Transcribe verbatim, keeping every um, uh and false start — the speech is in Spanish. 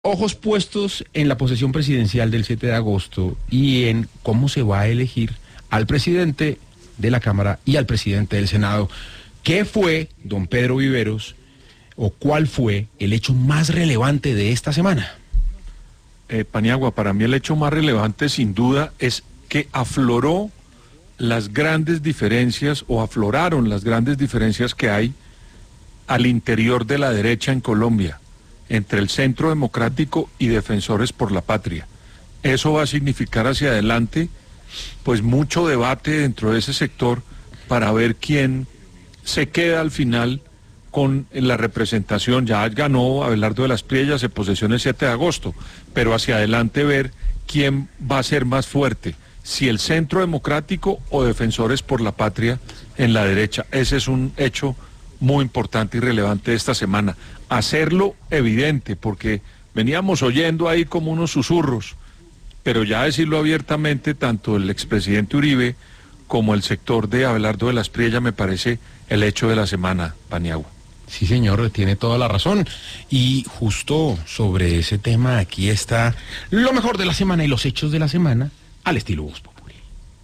Ojos puestos en la posesión presidencial del siete de agosto y en cómo se va a elegir al presidente de la Cámara y al presidente del Senado. ¿Qué fue, don Pedro Viveros, o cuál fue el hecho más relevante de esta semana? Eh, Paniagua, para mí el hecho más relevante sin duda es que afloró las grandes diferencias o afloraron las grandes diferencias que hay al interior de la derecha en Colombia, entre el Centro Democrático y Defensores por la Patria. Eso va a significar hacia adelante pues mucho debate dentro de ese sector para ver quién se queda al final con la representación. Ya ganó Abelardo de las Priellas, se posesionó el siete de agosto, pero hacia adelante ver quién va a ser más fuerte, si el Centro Democrático o Defensores por la Patria en la derecha. Ese es un hecho muy importante y relevante de esta semana. Hacerlo evidente, porque veníamos oyendo ahí como unos susurros, pero ya decirlo abiertamente, tanto el expresidente Uribe como el sector de Abelardo de las Priellas me parece el hecho de la semana, Paniagua. Sí, señor, tiene toda la razón. Y justo sobre ese tema, aquí está lo mejor de la semana y los hechos de la semana al estilo Voz Populi.